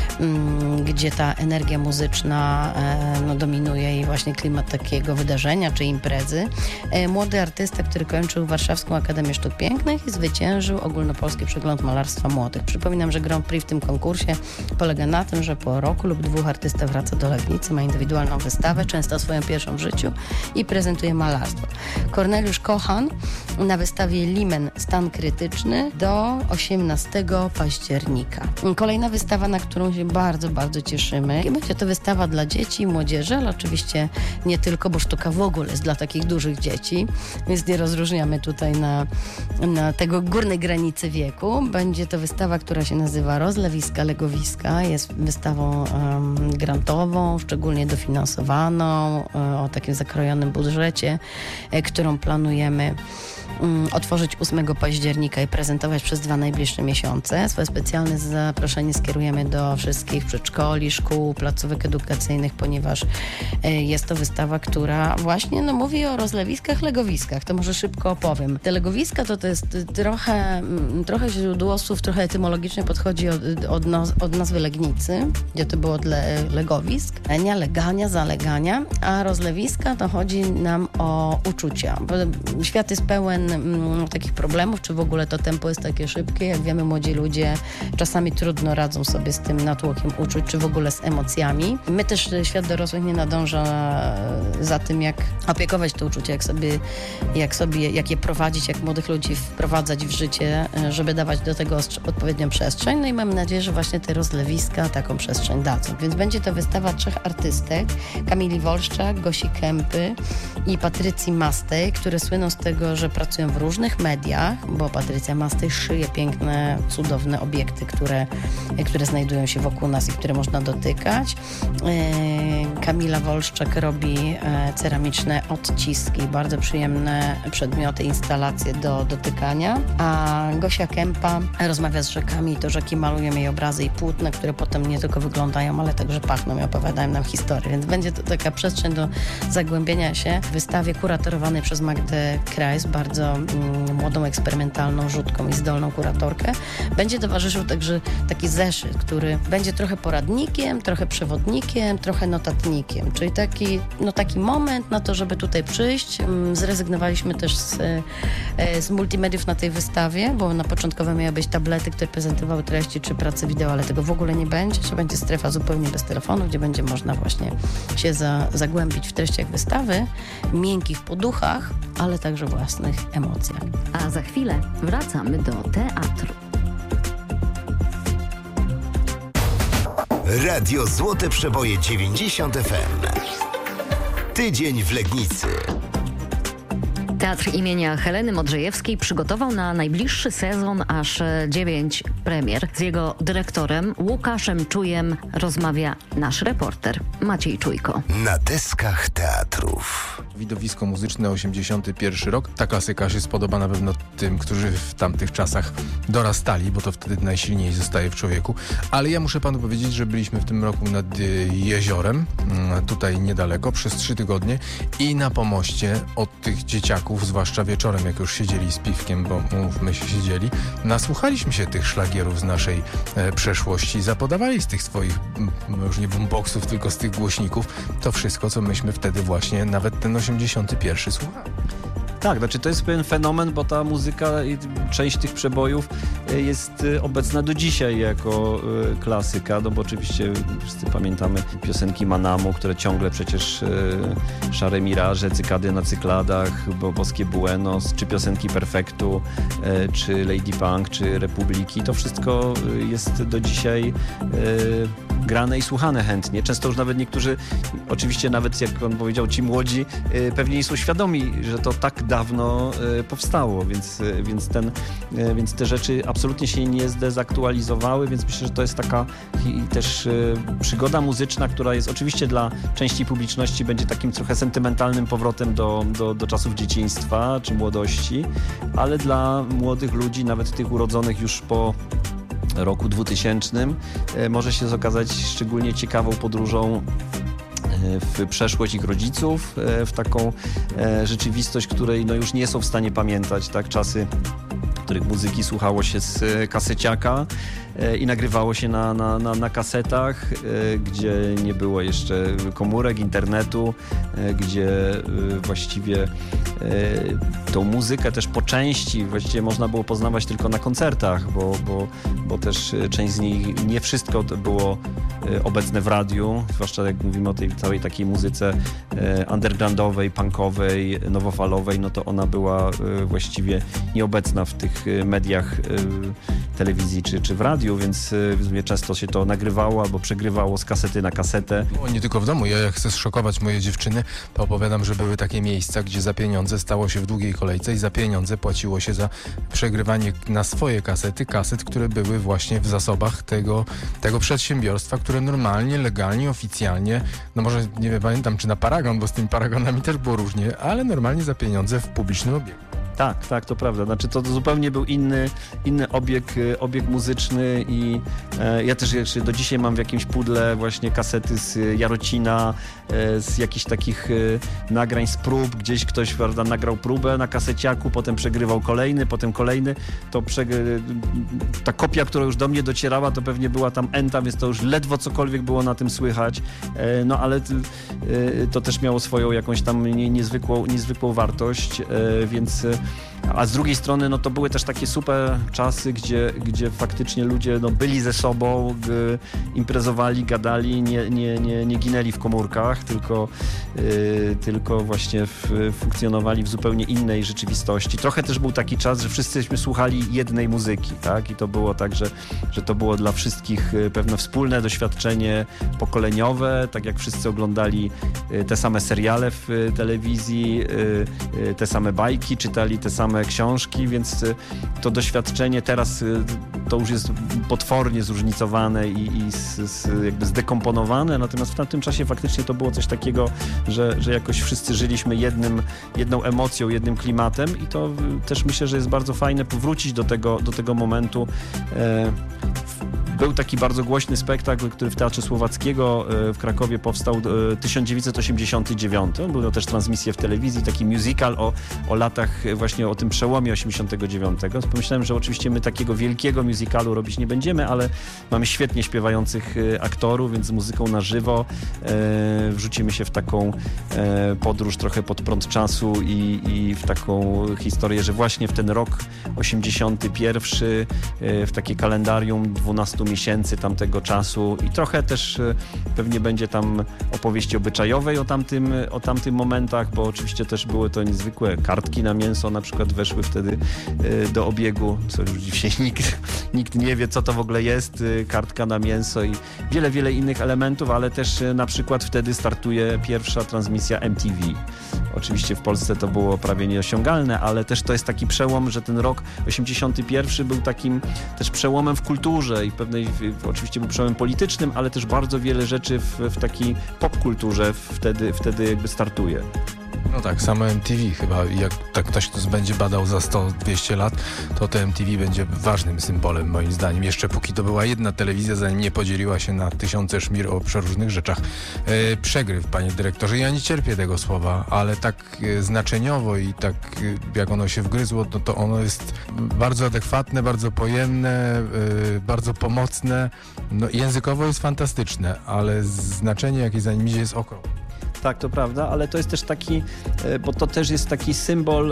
m, gdzie ta energia muzyczna e, no, dominuje i właśnie klimat takiego wydarzenia czy imprezy. E, młody artysta, który kończył Warszawską Akademię Sztuk Pięknych i zwyciężył ogólnopolski przegląd malarstwa młodych. Przypominam, że Grand Prix w tym konkursie polega na tym, że po roku lub dwóch artysta wraca do Legnicy, ma indywidualną wystawę, często swoją pierwszą w życiu i prezentuje malarstwo. Korneliusz Kochan na wystawie Limen Stan Krytyczny do osiemnastego października. Kolejna wystawa, na którą się bardzo, bardzo cieszymy. Będzie to wystawa dla dzieci i młodzieży, ale oczywiście nie tylko, bo sztuka w ogóle jest dla takich dużych dzieci, więc nie rozróżniamy tutaj na, na tego górnej granicy wieku. Będzie to wystawa, która się nazywa Rozlewiska Legowiska. Jest wystawą um, grantową, szczególnie dofinansowaną, um, o takim zakrojonym budżecie, e, którą planujemy otworzyć ósmego października i prezentować przez dwa najbliższe miesiące. Swoje specjalne zaproszenie skierujemy do wszystkich przedszkoli, szkół, placówek edukacyjnych, ponieważ jest to wystawa, która właśnie no, mówi o rozlewiskach, legowiskach. To może szybko opowiem. Te legowiska to, to jest trochę, trochę źródło słów, trochę etymologicznie podchodzi od, od, naz od nazwy Legnicy, gdzie to było od le legowisk, legania, legania, zalegania, a rozlewiska to chodzi nam o uczucia. Bo świat jest pełen m, takich problemów, czy w ogóle to tempo jest takie szybkie. Jak wiemy, młodzi ludzie czasami trudno radzą sobie z tym natłokiem uczuć, czy w ogóle z emocjami. My też, świat dorosłych nie nadąża za tym, jak opiekować te uczucia, jak sobie, jak sobie, jak je prowadzić, jak młodych ludzi wprowadzać w życie, żeby dawać do tego odpowiednią przestrzeń. No i mam nadzieję, że właśnie te rozlewiska taką przestrzeń dadzą. Więc będzie to wystawa trzech artystek, Kamili Wolszczak, Gosi Kępy i Patrycji Mastej, które słyną z tego, że pracują w różnych mediach, bo Patrycja Mastej szyje piękne, cudowne obiekty, które, które znajdują się wokół nas i które można dotykać. Kamila Wolszczak robi ceramiczne odciski, bardzo przyjemne przedmioty, instalacje do dotykania, a Gosia Kępa rozmawia z rzekami sami to rzeki malują jej obrazy i płótna, które potem nie tylko wyglądają, ale także pachną i opowiadają nam historię. Więc będzie to taka przestrzeń do zagłębienia się w wystawie kuratorowanej przez Magdę Kreis, bardzo mm, młodą, eksperymentalną, rzutką i zdolną kuratorkę. Będzie towarzyszył także taki zeszyt, który będzie trochę poradnikiem, trochę przewodnikiem, trochę notatnikiem, czyli taki, no, taki moment na to, żeby tutaj przyjść. Zrezygnowaliśmy też z, z multimediów na tej wystawie, bo na początkowo miały być tablety, które prezentowały treści czy prace wideo, ale tego w ogóle nie będzie. To będzie strefa zupełnie bez telefonu, gdzie będzie można właśnie się za, zagłębić w treściach wystawy, miękkich poduchach, ale także własnych emocjach. A za chwilę wracamy do teatru. Radio Złote Przeboje dziewięćdziesiąt F M. Tydzień w Legnicy. Teatr imienia Heleny Modrzejewskiej przygotował na najbliższy sezon aż dziewięć premier. Z jego dyrektorem Łukaszem Czujem rozmawia nasz reporter Maciej Czujko. Na deskach teatrów. Widowisko muzyczne osiemdziesiąty pierwszy rok. Ta klasyka się spodoba na pewno tym, którzy w tamtych czasach dorastali, bo to wtedy najsilniej zostaje w człowieku. Ale ja muszę panu powiedzieć, że byliśmy w tym roku nad y, jeziorem, y, tutaj niedaleko, przez trzy tygodnie i na pomoście od tych dzieciaków, zwłaszcza wieczorem, jak już siedzieli z piwkiem, bo mówmy się, siedzieli, nasłuchaliśmy się tych szlagierów z naszej e, przeszłości, zapodawali z tych swoich, m, już nie boomboxów, tylko z tych głośników, to wszystko, co myśmy wtedy właśnie, nawet ten osiemdziesiąty pierwszy słuchali. Tak, znaczy to jest pewien fenomen, bo ta muzyka i część tych przebojów jest obecna do dzisiaj jako klasyka, no bo oczywiście wszyscy pamiętamy piosenki Manamu, które ciągle przecież Szare Miraże, Cykady na Cykladach, bo Boskie Buenos, czy piosenki Perfektu, czy Lady Punk, czy Republiki, to wszystko jest do dzisiaj grane i słuchane chętnie. Często już nawet niektórzy, oczywiście nawet jak on powiedział, ci młodzi, pewnie nie są świadomi, że to tak dawno powstało, więc, więc, ten, więc te rzeczy absolutnie się nie zdezaktualizowały, więc myślę, że to jest taka też przygoda muzyczna, która jest oczywiście dla części publiczności będzie takim trochę sentymentalnym powrotem do, do, do czasów dzieciństwa czy młodości, ale dla młodych ludzi, nawet tych urodzonych już po roku dwutysięcznym, może się okazać szczególnie ciekawą podróżą w przeszłość ich rodziców, w taką rzeczywistość, której no już nie są w stanie pamiętać, tak, czasy, w których muzyki słuchało się z kaseciaka i nagrywało się na, na, na, na kasetach, gdzie nie było jeszcze komórek, internetu, gdzie właściwie tą muzykę też po części właściwie można było poznawać tylko na koncertach, bo, bo, bo też część z nich, nie wszystko było obecne w radiu, zwłaszcza jak mówimy o tej całej takiej muzyce undergroundowej, punkowej, nowofalowej, no to ona była właściwie nieobecna w tych mediach telewizji czy, czy w radiu, więc często się to nagrywało albo przegrywało z kasety na kasetę. O, nie tylko w domu. Ja jak chcę zszokować moje dziewczyny, to opowiadam, że były takie miejsca, gdzie za pieniądze stało się w długiej kolejce i za pieniądze płaciło się za przegrywanie na swoje kasety, kaset, które były właśnie w zasobach tego, tego przedsiębiorstwa, które normalnie, legalnie, oficjalnie, no może nie wiem, pamiętam czy na Paragon, bo z tymi Paragonami też było różnie, ale normalnie za pieniądze w publicznym obiegu. Tak, tak, to prawda. Znaczy to zupełnie był inny, inny obieg, obieg muzyczny i e, ja też jeszcze do dzisiaj mam w jakimś pudle właśnie kasety z Jarocina, e, z jakichś takich e, nagrań z prób, gdzieś ktoś, prawda, nagrał próbę na kaseciaku, potem przegrywał kolejny, potem kolejny. To przegry... ta kopia, która już do mnie docierała, to pewnie była tam enta, więc to już ledwo cokolwiek było na tym słychać. E, no ale e, to też miało swoją jakąś tam nie, niezwykłą, niezwykłą wartość, e, więc a z drugiej strony no to były też takie super czasy, gdzie, gdzie faktycznie ludzie no, byli ze sobą, g, imprezowali, gadali, nie, nie, nie, nie ginęli w komórkach, tylko, yy, tylko właśnie w, funkcjonowali w zupełnie innej rzeczywistości. Trochę też był taki czas, że wszyscyśmy słuchali jednej muzyki, tak? I to było tak, że, że to było dla wszystkich pewne wspólne doświadczenie pokoleniowe, tak jak wszyscy oglądali te same seriale w telewizji, te same bajki, czytali te same same książki, więc to doświadczenie teraz to już jest potwornie zróżnicowane i, i z, z, jakby zdekomponowane, natomiast w tamtym czasie faktycznie to było coś takiego, że, że jakoś wszyscy żyliśmy jednym, jedną emocją, jednym klimatem i to też myślę, że jest bardzo fajne powrócić do tego, do tego momentu. E, Był taki bardzo głośny spektakl, który w Teatrze Słowackiego w Krakowie powstał tysiąc dziewięćset osiemdziesiąty dziewiąty. Były też transmisje w telewizji, taki musical o, o latach, właśnie o tym przełomie osiemdziesiątego dziewiątego. Pomyślałem, że oczywiście my takiego wielkiego musicalu robić nie będziemy, ale mamy świetnie śpiewających aktorów, więc z muzyką na żywo e, wrzucimy się w taką e, podróż trochę pod prąd czasu i, i w taką historię, że właśnie w ten rok osiemdziesiąty pierwszy e, w takie kalendarium dwunastu miesięcy tamtego czasu i trochę też pewnie będzie tam opowieści obyczajowej o tamtym, o tamtym momentach, bo oczywiście też były to niezwykłe kartki na mięso, na przykład weszły wtedy do obiegu, co już dzisiaj nikt, nikt nie wie, co to w ogóle jest, kartka na mięso i wiele, wiele innych elementów, ale też na przykład wtedy startuje pierwsza transmisja M T V. Oczywiście w Polsce to było prawie nieosiągalne, ale też to jest taki przełom, że ten rok osiemdziesiąty pierwszy był takim też przełomem w kulturze i pewnej, oczywiście był przełomem politycznym, ale też bardzo wiele rzeczy w, w takiej popkulturze wtedy, wtedy jakby startuje. No tak, samo M T V chyba, jak tak ktoś będzie badał za sto dwieście lat, to to M T V będzie ważnym symbolem moim zdaniem. Jeszcze póki to była jedna telewizja, zanim nie podzieliła się na tysiące szmir o przeróżnych rzeczach. E, przegryw, panie dyrektorze, ja nie cierpię tego słowa, ale tak e, znaczeniowo i tak e, jak ono się wgryzło, no to ono jest bardzo adekwatne, bardzo pojemne, e, bardzo pomocne. No, językowo jest fantastyczne, ale znaczenie, jakie za nim idzie, jest ogromne. Tak, to prawda, ale to jest też taki, bo to też jest taki symbol,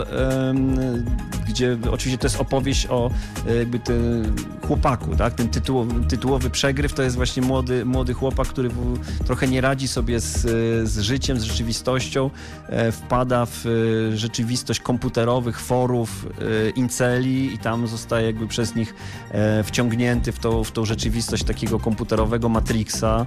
gdzie oczywiście to jest opowieść o jakby tym chłopaku, tak? Ten tytuł, tytułowy przegryw to jest właśnie młody, młody chłopak, który trochę nie radzi sobie z, z życiem, z rzeczywistością, wpada w rzeczywistość komputerowych forów, inceli i tam zostaje jakby przez nich wciągnięty w tą, w tą rzeczywistość takiego komputerowego Matrixa,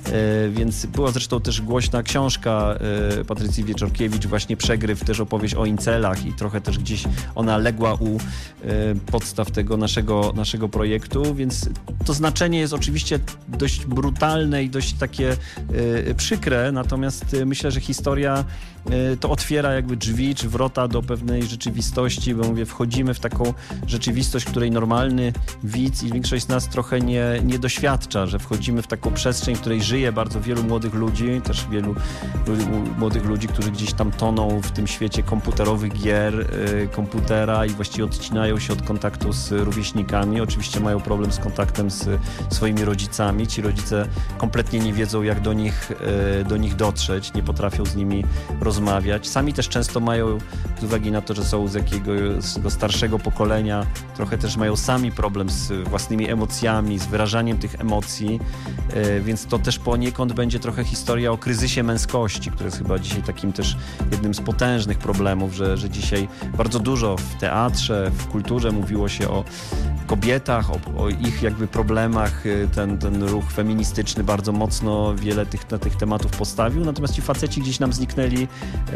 więc była zresztą też głośna książka Patrycji Wieczorkiewicz, właśnie Przegryw, też opowieść o incelach i trochę też gdzieś ona legła u podstaw tego naszego, naszego projektu, więc to znaczenie jest oczywiście dość brutalne i dość takie przykre, natomiast myślę, że historia to otwiera jakby drzwi czy wrota do pewnej rzeczywistości, bo mówię, wchodzimy w taką rzeczywistość, której normalny widz i większość z nas trochę nie, nie doświadcza, że wchodzimy w taką przestrzeń, w której żyje bardzo wielu młodych ludzi, też wielu młodych ludzi, którzy gdzieś tam toną w tym świecie komputerowych gier, komputera i właściwie odcinają się od kontaktu z rówieśnikami. Oczywiście mają problem z kontaktem z swoimi rodzicami. Ci rodzice kompletnie nie wiedzą, jak do nich, do nich dotrzeć, nie potrafią z nimi rozmawiać. Sami też często mają, z uwagi na to, że są z jakiegoś starszego pokolenia, trochę też mają sami problem z własnymi emocjami, z wyrażaniem tych emocji, więc to też poniekąd będzie trochę historia o kryzysie męskości, który jest chyba dzisiaj takim też jednym z potężnych problemów, że, że dzisiaj bardzo dużo w teatrze, w kulturze mówiło się o kobietach, o, o ich jakby problemach. Ten, ten ruch feministyczny bardzo mocno wiele tych, na tych tematów postawił, natomiast ci faceci gdzieś nam zniknęli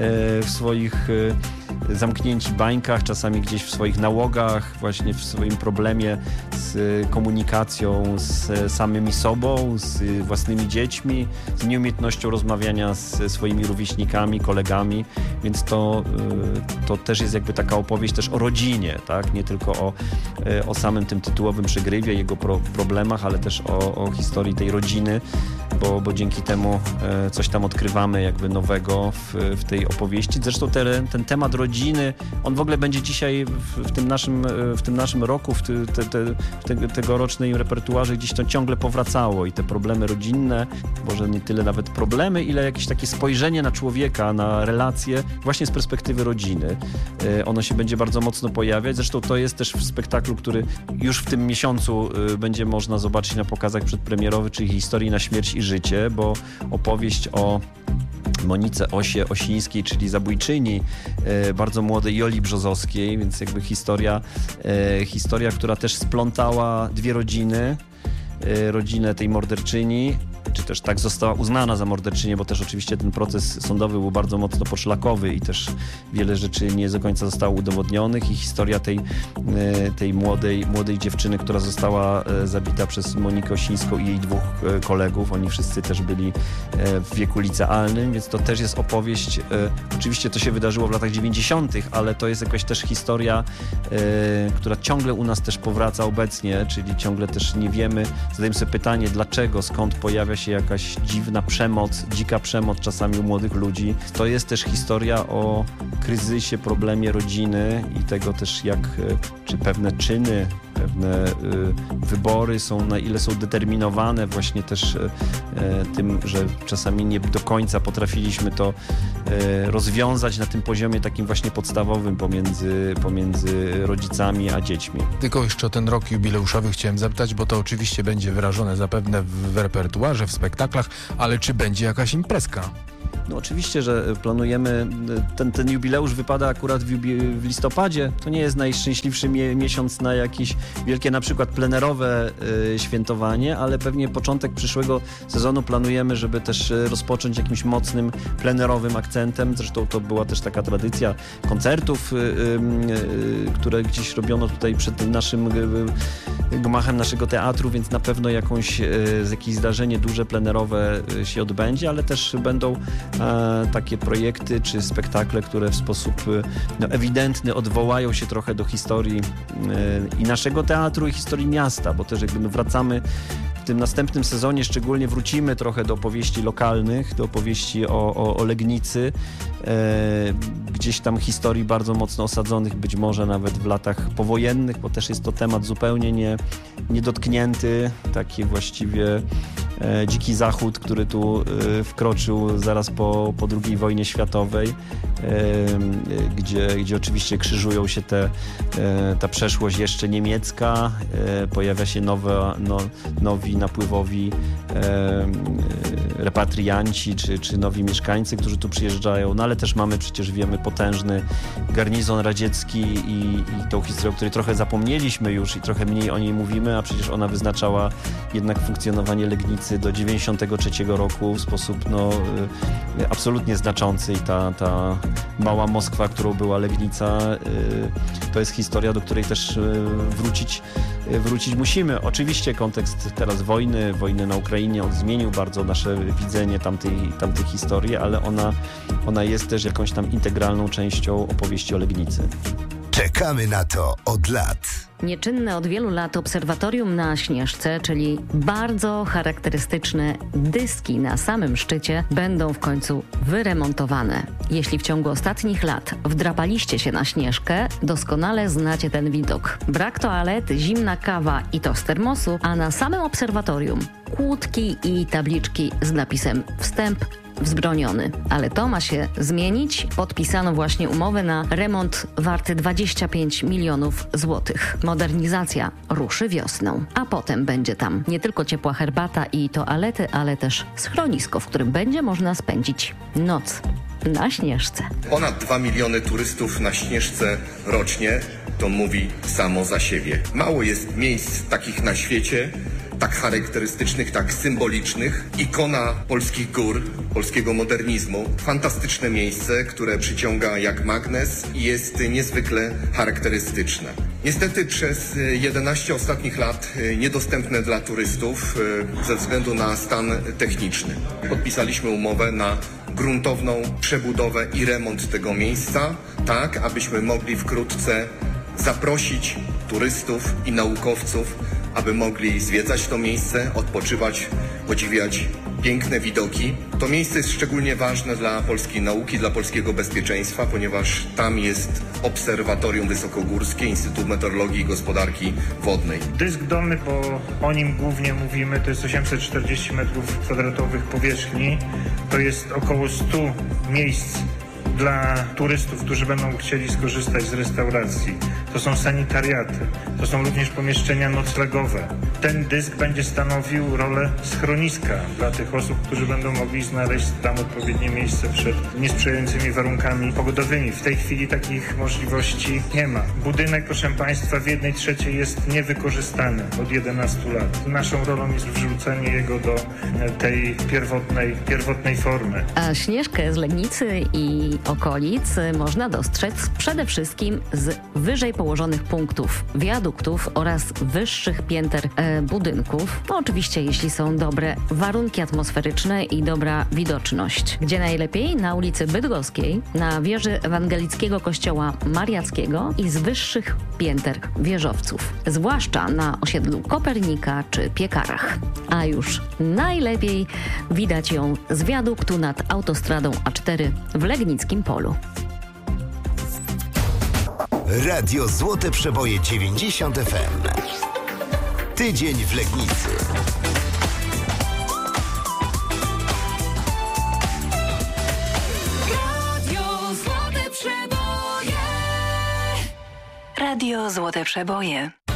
w swoich zamknięci bańkach, czasami gdzieś w swoich nałogach, właśnie w swoim problemie z komunikacją z samymi sobą, z własnymi dziećmi, z nieumiejętnością rozmawiania z swoimi rówieśnikami, kolegami, więc to, to też jest jakby taka opowieść też o rodzinie, tak? Nie tylko o, o samym tym tytułowym przegrywie, jego pro, problemach, ale też o, o historii tej rodziny, bo, bo dzięki temu coś tam odkrywamy jakby nowego w, w tej opowieści. Zresztą te, ten temat rodziny, on w ogóle będzie dzisiaj w, w tym naszym, w tym naszym roku, w, te, te, w te, tegorocznej repertuarze gdzieś to ciągle powracało i te problemy rodzinne, może nie tyle nawet problemy, ile jakieś takie spojrzenie na człowieka, na relacje właśnie z perspektywy rodziny. Ono się będzie bardzo mocno pojawiać. Zresztą to jest też w spektaklu, który już w tym miesiącu będzie można zobaczyć na pokazach przedpremierowych, czyli Historii na śmierć i życie, bo opowieść o Monice Osie Osińskiej, czyli zabójczyni, e, bardzo młodej Joli Brzozowskiej, więc jakby historia, e, historia, która też splątała dwie rodziny, e, rodzinę tej morderczyni czy też tak została uznana za morderczynię, bo też oczywiście ten proces sądowy był bardzo mocno poszlakowy i też wiele rzeczy nie do końca zostało udowodnionych i historia tej, tej młodej, młodej dziewczyny, która została zabita przez Monikę Osińską i jej dwóch kolegów. Oni wszyscy też byli w wieku licealnym, więc to też jest opowieść. Oczywiście to się wydarzyło w latach dziewięćdziesiątych, ale to jest jakaś też historia, która ciągle u nas też powraca obecnie, czyli ciągle też nie wiemy, zadajemy sobie pytanie, dlaczego, skąd pojawia się jakaś dziwna przemoc, dzika przemoc czasami u młodych ludzi. To jest też historia o kryzysie, problemie rodziny i tego też jak, czy pewne czyny, pewne y, wybory są, na ile są determinowane właśnie też y, tym, że czasami nie do końca potrafiliśmy to y, rozwiązać na tym poziomie takim właśnie podstawowym pomiędzy, pomiędzy rodzicami a dziećmi. Tylko jeszcze o ten rok jubileuszowy chciałem zapytać, bo to oczywiście będzie wyrażone zapewne w, w repertuarze, w spektaklach, ale czy będzie jakaś imprezka? No oczywiście, że planujemy, ten, ten jubileusz wypada akurat w, jubi, w listopadzie. To nie jest najszczęśliwszy mie, miesiąc na jakieś wielkie na przykład plenerowe y, świętowanie, ale pewnie początek przyszłego sezonu planujemy, żeby też rozpocząć jakimś mocnym plenerowym akcentem. Zresztą to była też taka tradycja koncertów, y, y, y, które gdzieś robiono tutaj przed naszym y, gmachem naszego teatru, więc na pewno jakąś, y, jakieś zdarzenie duże plenerowe y, się odbędzie, ale też będą E, takie projekty czy spektakle, które w sposób no, ewidentny odwołają się trochę do historii e, i naszego teatru i historii miasta, bo też jakby no, wracamy w tym następnym sezonie, szczególnie wrócimy trochę do opowieści lokalnych, do opowieści o, o, o Legnicy, e, gdzieś tam historii bardzo mocno osadzonych, być może nawet w latach powojennych, bo też jest to temat zupełnie nie, niedotknięty, taki właściwie e, dziki zachód, który tu e, wkroczył zaraz po, po drugiej wojnie światowej, e, gdzie, gdzie oczywiście krzyżują się te, e, ta przeszłość jeszcze niemiecka, e, pojawia się nowe, no, nowi napływowi e, repatrianci czy, czy nowi mieszkańcy, którzy tu przyjeżdżają, no ale też mamy przecież, wiemy, potężny garnizon radziecki i, i tą historię, o której trochę zapomnieliśmy już i trochę mniej o niej mówimy, a przecież ona wyznaczała jednak funkcjonowanie Legnicy do dziewięćdziesiątego trzeciego roku w sposób no, absolutnie znaczący i ta, ta mała Moskwa, którą była Legnica, to jest historia, do której też wrócić, wrócić musimy. Oczywiście kontekst teraz wojny, wojny na Ukrainie, on zmienił bardzo nasze widzenie tamtej, tamtej historii, ale ona, ona jest też jakąś tam integralną częścią opowieści o Legnicy. Czekamy na to od lat. Nieczynne od wielu lat obserwatorium na Śnieżce, czyli bardzo charakterystyczne dyski na samym szczycie, będą w końcu wyremontowane. Jeśli w ciągu ostatnich lat wdrapaliście się na Śnieżkę, doskonale znacie ten widok. Brak toalety, zimna kawa i to z termosu, a na samym obserwatorium kłódki i tabliczki z napisem wstęp wzbroniony. Ale to ma się zmienić. Podpisano właśnie umowę na remont warty dwadzieścia pięć milionów złotych. Modernizacja ruszy wiosną. A potem będzie tam nie tylko ciepła herbata i toalety, ale też schronisko, w którym będzie można spędzić noc na Śnieżce. Ponad dwa miliony turystów na Śnieżce rocznie, to mówi samo za siebie. Mało jest miejsc takich na świecie, tak charakterystycznych, tak symbolicznych. Ikona polskich gór, polskiego modernizmu. Fantastyczne miejsce, które przyciąga jak magnes i jest niezwykle charakterystyczne. Niestety przez jedenaście ostatnich lat niedostępne dla turystów ze względu na stan techniczny. Podpisaliśmy umowę na gruntowną przebudowę i remont tego miejsca, tak abyśmy mogli wkrótce zaprosić turystów i naukowców, aby mogli zwiedzać to miejsce, odpoczywać, podziwiać piękne widoki. To miejsce jest szczególnie ważne dla polskiej nauki, dla polskiego bezpieczeństwa, ponieważ tam jest obserwatorium wysokogórskie, Instytut Meteorologii i Gospodarki Wodnej. Dysk dolny, bo o nim głównie mówimy, to jest osiemset czterdzieści metrów kwadratowych powierzchni. To jest około stu miejsc dla turystów, którzy będą chcieli skorzystać z restauracji. to są sanitariaty, to są również pomieszczenia noclegowe. Ten dysk będzie stanowił rolę schroniska dla tych osób, którzy będą mogli znaleźć tam odpowiednie miejsce przed niesprzyjającymi warunkami pogodowymi. W tej chwili takich możliwości nie ma. Budynek, proszę Państwa, w jednej trzeciej jest niewykorzystany od jedenastu lat. Naszą rolą jest wrzucenie jego do tej pierwotnej, pierwotnej formy. A Śnieżkę z Legnicy i okolic można dostrzec przede wszystkim z wyżej położonych punktów, wiaduktów oraz wyższych pięter e, budynków. No, oczywiście, jeśli są dobre warunki atmosferyczne i dobra widoczność. Gdzie najlepiej? Na ulicy Bydgoskiej, na wieży ewangelickiego kościoła mariackiego i z wyższych pięter wieżowców. Zwłaszcza na osiedlu Kopernika czy Piekarach. A już najlepiej widać ją z wiaduktu nad autostradą A cztery w Legnickim Polu. Radio Złote Przeboje dziewięćdziesiąt F M. Tydzień w Legnicy. Radio Złote Przeboje. Radio Złote Przeboje.